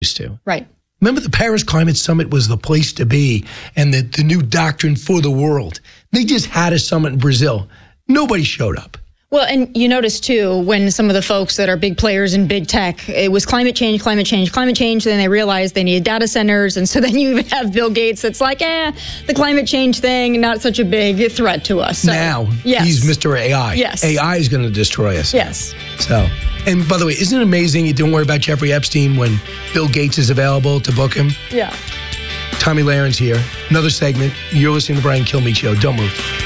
used to. Right. Remember the Paris Climate Summit was the place to be and the new doctrine for the world. They just had a summit in Brazil. Nobody showed up. Well, and you notice, too, when some of the folks that are big players in big tech, it was climate change, then they realized they needed data centers, and so then you even have Bill Gates that's like, the climate change thing, not such a big threat to us. So, now, yes. He's Mr. AI. Yes. AI is going to destroy us. Yes. So, and by the way, isn't it amazing you don't worry about Jeffrey Epstein when Bill Gates is available to book him? Yeah. Tomi Lahren's here. Another segment. You're listening to the Brian Kilmeade Show. Don't move.